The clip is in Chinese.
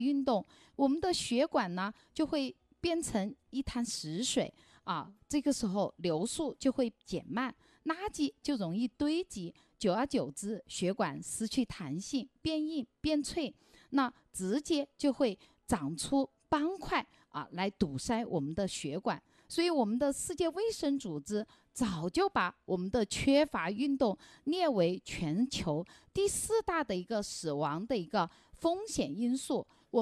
运动，我们的血管呢就会变成一滩死水啊，这个时候流速就会减慢，垃圾就容易堆积，久而久之，血管失去弹性，变硬变脆，那直接就会长出斑块啊，来堵塞我们的血管。所以我们的世界卫生组织早就把我们的缺乏运动列为全球第4大的一个死亡的一个风险因素。